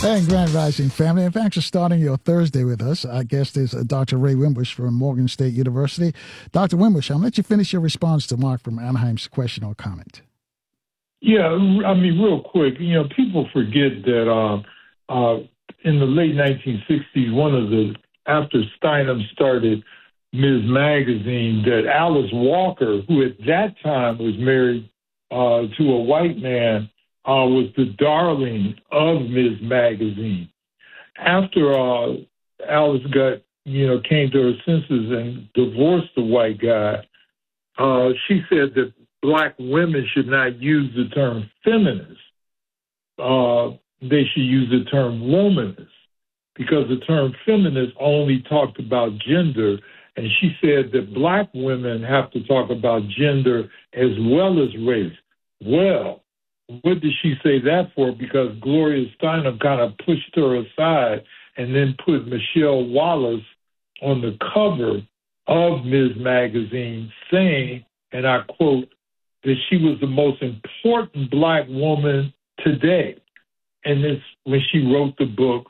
And Grand Rising family, and thanks for starting your Thursday with us. Our guest is Dr. Ray Wimbush from Morgan State University. Dr. Wimbush, I'll let you finish your response to Mark from Anaheim's question or comment. Yeah, I mean, real quick, people forget that in the late 1960s, after Steinem started Ms. Magazine, that Alice Walker, who at that time was married to a white man, was the darling of Ms. Magazine. After Alice came to her senses and divorced the white guy, she said that black women should not use the term feminist. They should use the term womanist, because the term feminist only talked about gender, and she said that black women have to talk about gender as well as race. Well, what did she say that for? Because Gloria Steinem kind of pushed her aside and then put Michelle Wallace on the cover of Ms. Magazine saying, and I quote, that she was the most important black woman today. And this, when she wrote the book,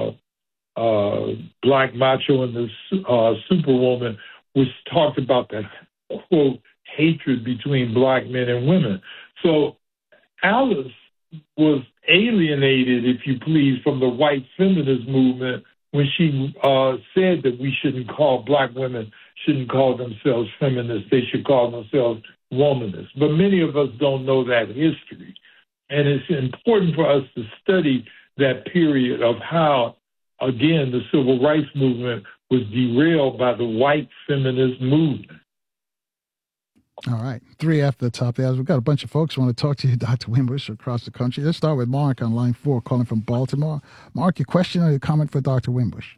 Black Macho and the Superwoman, which talked about that, quote, hatred between black men and women. So Alice was alienated, if you please, from the white feminist movement when she said that black women shouldn't call themselves feminists. They should call themselves womanists. But many of us don't know that history. And it's important for us to study that period of how, again, the civil rights movement was derailed by the white feminist movement. All right. 3 after the top there. We've got a bunch of folks who want to talk to you, Dr. Wimbush, across the country. Let's start with Mark on line 4, calling from Baltimore. Mark, your question or your comment for Dr. Wimbush?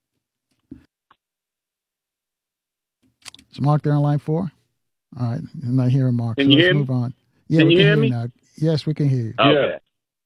Is Mark there on line 4? All right. I'm not hearing Mark. Can you hear me? Move on. Yeah, can we you can hear hear me? Now. Yes, we can hear you. Okay.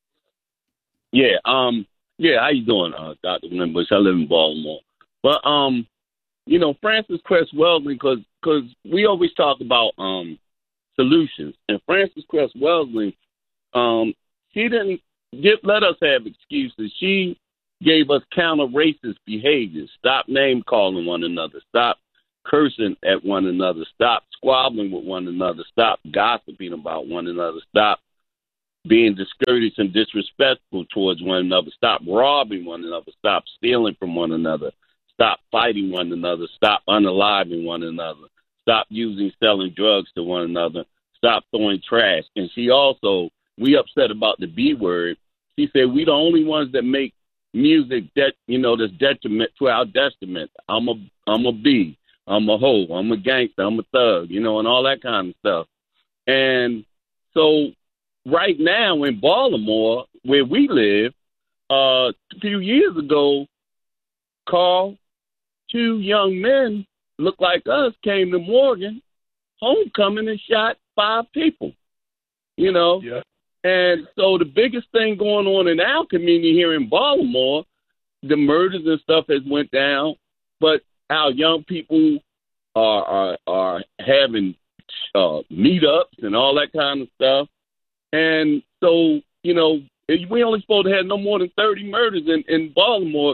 Yeah. How you doing, Dr. Wimbush? I live in Baltimore. But, Frances Cress Welsing, because we always talk about solutions. And Frances Cress Welsing, she didn't let us have excuses. She gave us counter-racist behaviors. Stop name-calling one another. Stop cursing at one another. Stop squabbling with one another. Stop gossiping about one another. Stop being discourteous and disrespectful towards one another. Stop robbing one another. Stop stealing from one another. Stop fighting one another. Stop unaliving one another. Stop selling drugs to one another. Stop throwing trash. And she also, we upset about the B word. She said, we the only ones that make music that's detriment to our detriment. I'm a B. I'm a hoe. I'm a gangster. I'm a thug, and all that kind of stuff. And so right now in Baltimore, where we live, a few years ago, Carl, 2 young men look like us came to Morgan homecoming and shot 5 people, Yeah. And so the biggest thing going on in our community here in Baltimore, the murders and stuff has went down, but our young people are having meetups and all that kind of stuff. And so, we only supposed to have no more than 30 murders in Baltimore.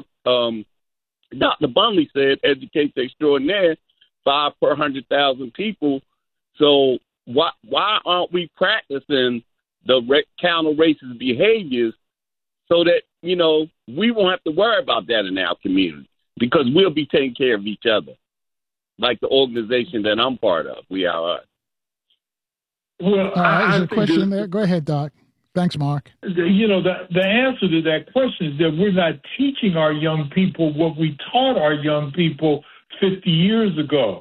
Dr. Bunley said, educate extraordinaire, 5 per 100,000 people. So why aren't we practicing the counter-racist behaviors so that, we won't have to worry about that in our community, because we'll be taking care of each other, like the organization that I'm part of. We are. Well, Is there a question there? Go ahead, Doc. Thanks, Mark. The answer to that question is that we're not teaching our young people what we taught our young people 50 years ago.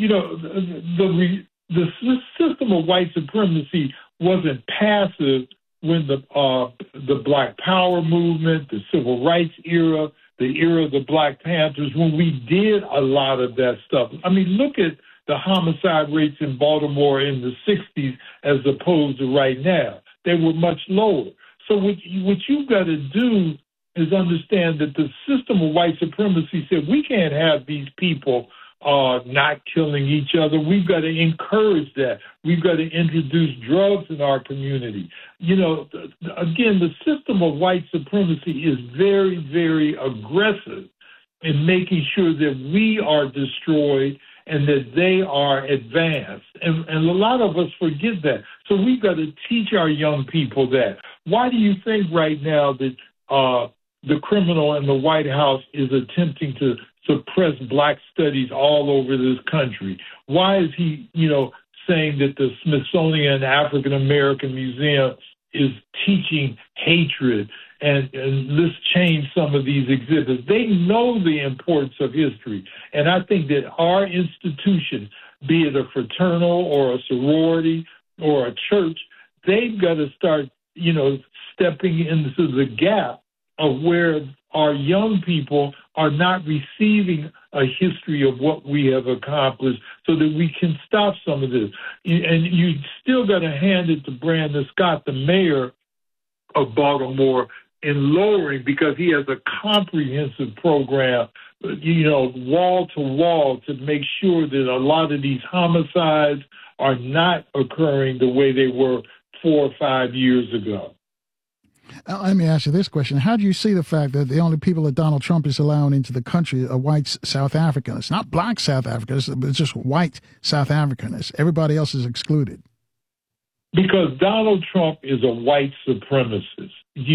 The system of white supremacy wasn't passive when the Black Power movement, the Civil Rights era, the era of the Black Panthers, when we did a lot of that stuff. I mean, look at the homicide rates in Baltimore in the 60s as opposed to right now. They were much lower. So what you've got to do is understand that the system of white supremacy said we can't have these people not killing each other. We've got to encourage that. We've got to introduce drugs in our community. You know, again, the system of white supremacy is very, very aggressive in making sure that we are destroyed and that they are advanced. And a lot of us forget that. So we've got to teach our young people that. Why do you think right now that the criminal in the White House is attempting to suppress black studies all over this country? Why is he, saying that the Smithsonian African American Museum is teaching hatred and let's change some of these exhibits? They know the importance of history. And I think that our institutions, be it a fraternal or a sorority or a church, they've got to start, stepping into the gap of where our young people are not receiving a history of what we have accomplished so that we can stop some of this. And you still got to hand it to Brandon Scott, the mayor of Baltimore, in lowering, because he has a comprehensive program, wall to wall, to make sure that a lot of these homicides are not occurring the way they were 4 or 5 years ago. Let me ask you this question. How do you see the fact that the only people that Donald Trump is allowing into the country are white South Africans? Not black South Africans, but it's just white South Africans. Everybody else is excluded. Because Donald Trump is a white supremacist,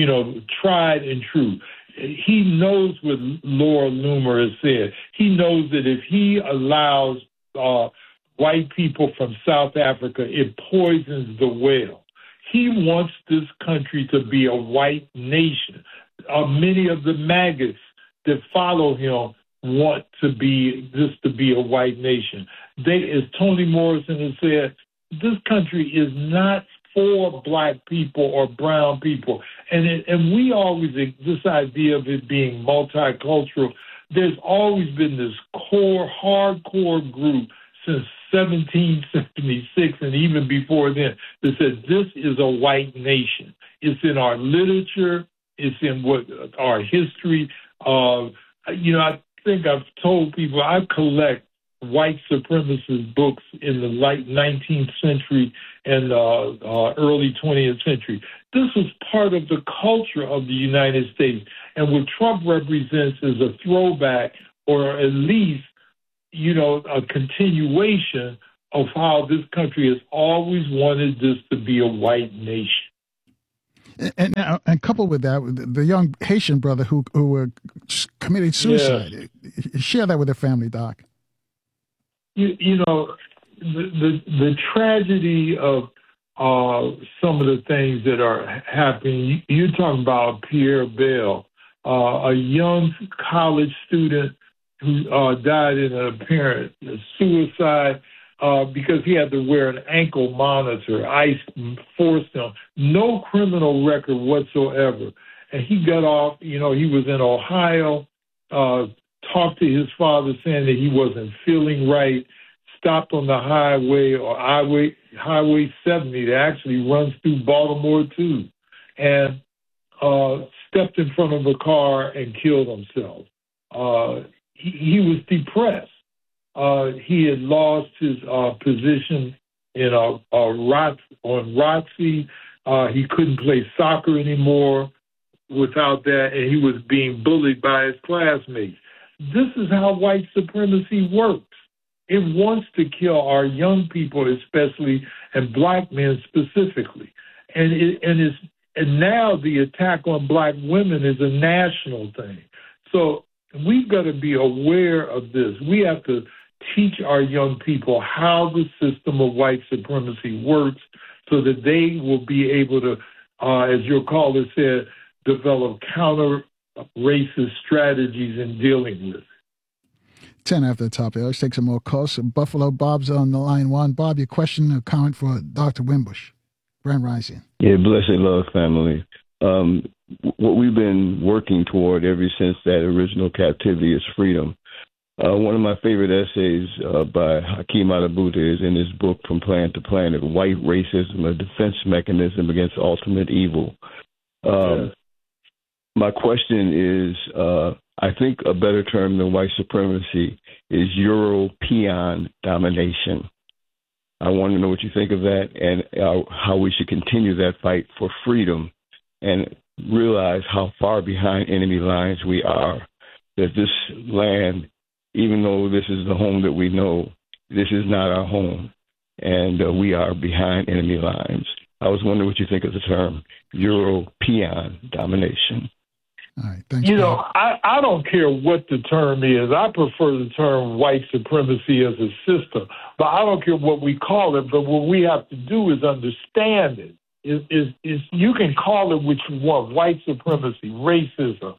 tried and true. He knows what Laura Loomer has said. He knows that if he allows white people from South Africa, it poisons the well. He wants this country to be a white nation. Many of the maggots that follow him want this to be a white nation. As Toni Morrison has said, this country is not for black people or brown people. And we always, this idea of it being multicultural, there's always been this hardcore group since 1776 and even before then that said this is a white nation. It's in our literature. It's in our history. I think I've told people I collect white supremacist books in the late 19th century and early 20th century. This was part of the culture of the United States. And what Trump represents is a throwback, or at least, a continuation of how this country has always wanted this to be a white nation. And coupled with that, the young Haitian brother who committed suicide. Yeah. Share that with the family, Doc. The tragedy of some of the things that are happening. You're talking about Pierre Bell, a young college student who died in an apparent suicide because he had to wear an ankle monitor. ICE forced him. No criminal record whatsoever. And he got off, he was in Ohio, talked to his father saying that he wasn't feeling right, stopped on the highway, or Highway 70 that actually runs through Baltimore too, and stepped in front of a car and killed himself. He was depressed. He had lost his position in on ROTC. He couldn't play soccer anymore without that, and he was being bullied by his classmates. This is how white supremacy works. It wants to kill our young people, especially, and black men specifically. And now the attack on black women is a national thing. So we've got to be aware of this. We have to teach our young people how the system of white supremacy works so that they will be able to, as your caller said, develop counter-racist strategies in dealing with it. 10 after the top. Let's take some more calls. Buffalo Bob's on the line 1. Bob, your question or comment for Dr. Wimbush. Grand Rising. Yeah, blessed love, family. What we've been working toward ever since that original captivity is freedom. One of my favorite essays by Hakeem Adabuta is in his book, From Planet to Planet, White Racism, a Defense Mechanism Against Ultimate Evil. My question is, I think a better term than white supremacy is European domination. I want to know what you think of that and how we should continue that fight for freedom and realize how far behind enemy lines we are, that this land, even though this is the home that we know, this is not our home, and we are behind enemy lines. I was wondering what you think of the term European domination. All right, thanks. I don't care what the term is. I prefer the term white supremacy as a system, but I don't care what we call it. But what we have to do is understand it. Is you can call it what you want: white supremacy, racism,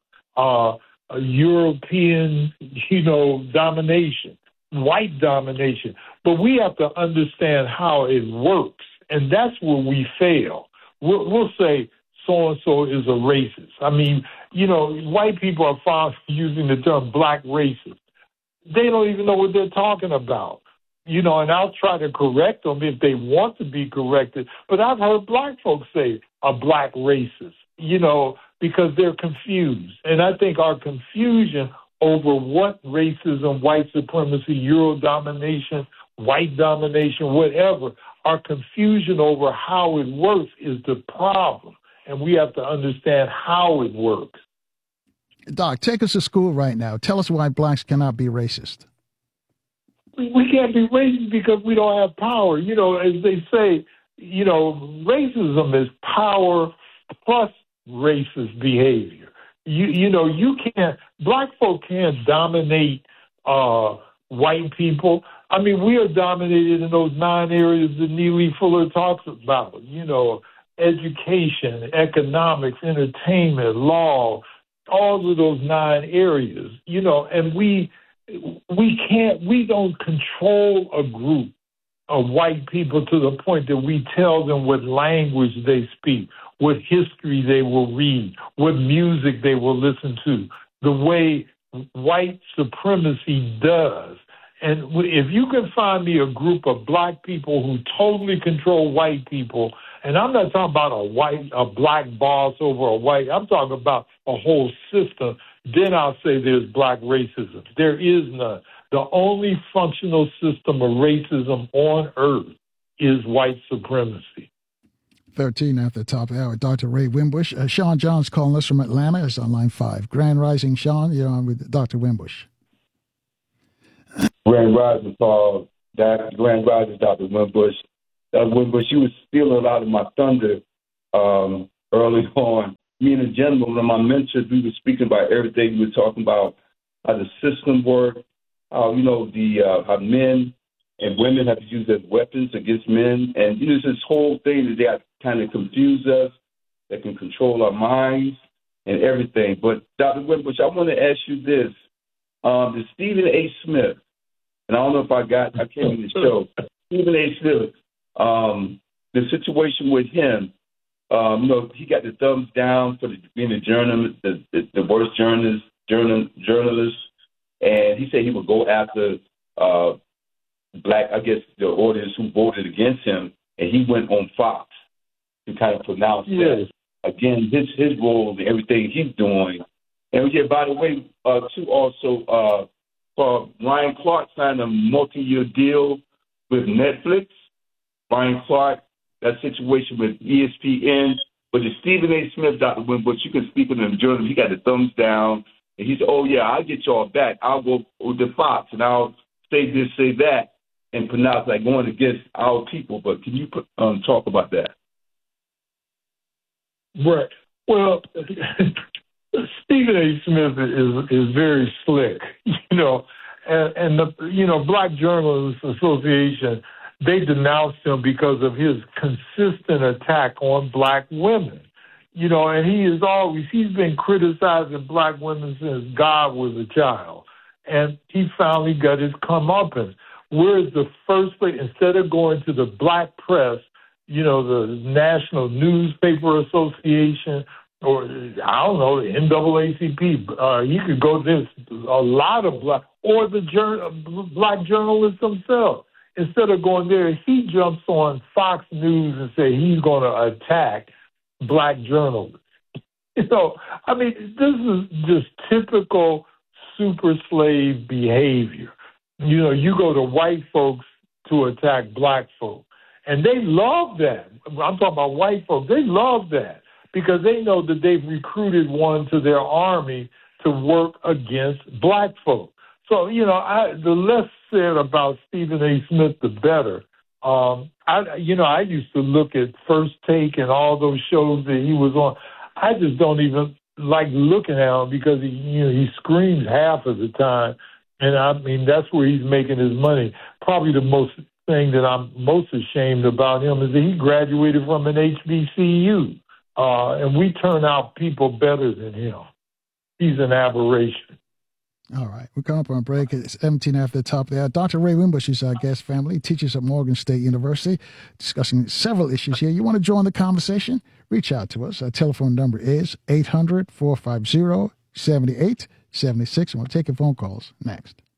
European, domination, white domination. But we have to understand how it works, and that's where we fail. We'll say so-and-so is a racist. I mean, white people are fond of using the term black racist. They don't even know what they're talking about. And I'll try to correct them if they want to be corrected. But I've heard black folks say a black racist, because they're confused. And I think our confusion over what racism, white supremacy, Euro domination, white domination, whatever, our confusion over how it works is the problem. And we have to understand how it works. Doc, take us to school right now. Tell us why blacks cannot be racist. We can't be racist because we don't have power. As they say, racism is power plus racist behavior. You can't, black folk can't dominate white people. I mean, we are dominated in those 9 areas that Neely Fuller talks about, education, economics, entertainment, law, all of those 9 areas, and we don't control a group of white people to the point that we tell them what language they speak, what history they will read, what music they will listen to, the way white supremacy does. And if you can find me a group of black people who totally control white people, and I'm not talking about a black boss over a white, I'm talking about a whole system, then I'll say there's black racism. There is none. The only functional system of racism on earth is white supremacy. 13 at the top of the hour. Dr. Ray Wimbush. Sean Johns calling us from Atlanta. It's on line 5. Grand Rising, Sean. You're on with Dr. Wimbush. Grand Rising, Paul. Grand Rising, Dr. Wimbush. Dr. Wimbush, you were stealing a lot of my thunder early on. Me and a gentleman, one of my mentors, we were speaking about everything. We were talking about how the system works, how, how men and women have to use as weapons against men. And, it's this whole thing that they have kind of confuse us, that can control our minds and everything. But, Dr. Wimbush, I want to ask you this. The Stephen A. Smith, and I don't know if I came in the show, Stephen A. Smith, the situation with him, he got the thumbs down for being a journalist, the worst journalist, and he said he would go after the audience who voted against him, and he went on Fox to kind of pronounce that. Again, his role and everything he's doing. And by the way, Ryan Clark signed a multi-year deal with Netflix. Ryan Clark, that situation with ESPN. But the Stephen A. Smith, Dr. Wimbush, you can speak with him in journalism. He got the thumbs down. And he said, I'll get y'all back. I'll go with the Fox, and I'll say this, say that, and pronounce like going against our people. But can you talk about that? Right. Well, Stephen A. Smith is very slick, and the Black Journalists Association, they denounced him because of his consistent attack on black women. And he's been criticizing black women since God was a child. And he finally got his comeuppance. Whereas the first place, instead of going to the black press, the National Newspaper Association, or I don't know, the NAACP, you could go, there's a lot of black, or the black journalists themselves. Instead of going there, he jumps on Fox News and say he's going to attack black journalists. This is just typical super slave behavior. You know, you go to white folks to attack black folk, and they love that. I'm talking about white folks. They love that because they know that they've recruited one to their army to work against black folk. So, you know, the less said about Stephen A. Smith, the better. I used to look at First Take and all those shows that he was on. I just don't even like looking at him because he screams half of the time, and I mean that's where he's making his money. Probably the most thing that I'm most ashamed about him is that he graduated from an HBCU, and we turn out people better than him. He's an aberration. All right. We're coming up on break. It's 17 after the top there. Dr. Ray Winbush is our guest, family, teaches at Morgan State University, discussing several issues here. You want to join the conversation? Reach out to us. Our telephone number is 800-450-7876. And we'll take your phone calls next.